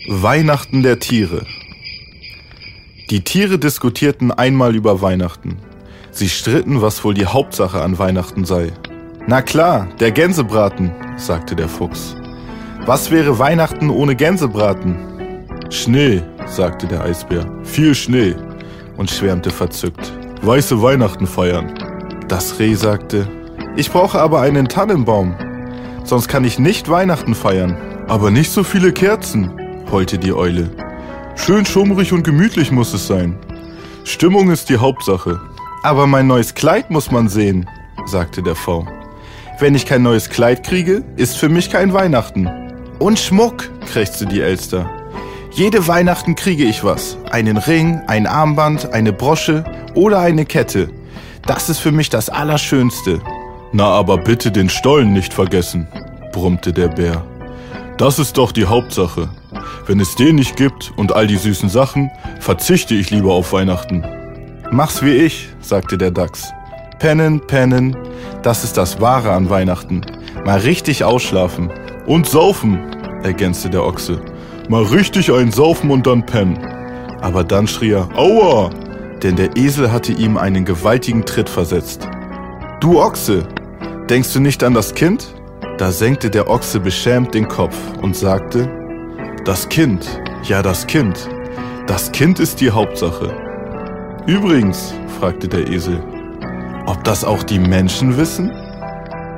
Weihnachten der Tiere. Die Tiere diskutierten einmal über Weihnachten. Sie stritten, was wohl die Hauptsache an Weihnachten sei. Na klar, der Gänsebraten, sagte der Fuchs. Was wäre Weihnachten ohne Gänsebraten? Schnee, sagte der Eisbär. Viel Schnee. Und schwärmte verzückt. Weiße Weihnachten feiern. Das Reh sagte, ich brauche aber einen Tannenbaum. Sonst kann ich nicht Weihnachten feiern. Aber nicht so viele Kerzen, heulte die Eule. Schön schummrig und gemütlich muss es sein. Stimmung ist die Hauptsache. Aber mein neues Kleid muss man sehen, sagte der V. Wenn ich kein neues Kleid kriege, ist für mich kein Weihnachten. Und Schmuck, krächzte die Elster. Jede Weihnachten kriege ich was. Einen Ring, ein Armband, eine Brosche oder eine Kette. Das ist für mich das Allerschönste. Na, aber bitte den Stollen nicht vergessen, brummte der Bär. Das ist doch die Hauptsache. Wenn es den nicht gibt und all die süßen Sachen, verzichte ich lieber auf Weihnachten. Mach's wie ich, sagte der Dachs. Pennen, pennen, das ist das Wahre an Weihnachten. Mal richtig ausschlafen. Und saufen, ergänzte der Ochse. Mal richtig einsaufen und dann pennen. Aber dann schrie er, aua, denn der Esel hatte ihm einen gewaltigen Tritt versetzt. Du Ochse, denkst du nicht an das Kind? Da senkte der Ochse beschämt den Kopf und sagte, das Kind, ja das Kind. Das Kind ist die Hauptsache. Übrigens, fragte der Esel, ob das auch die Menschen wissen?